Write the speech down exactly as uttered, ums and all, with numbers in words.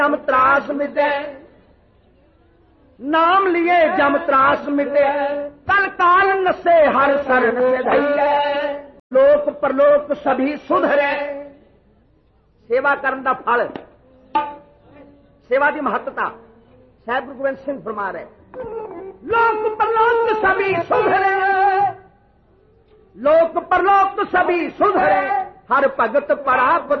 जम त्रास मिटे, नाम लिए जम त्रास मिटे, कल काल नसे हर सर नसे धैले, लोक परलोक सभी सुधरे। सेवा करन दा फल, सेवा की महत्ता साहिब गुरु गोबिंद सिंह फरमा रहे, लोक परलोक सभी सुधरे, लोक परलोक सभी सुधरे, हर भगत पड़ा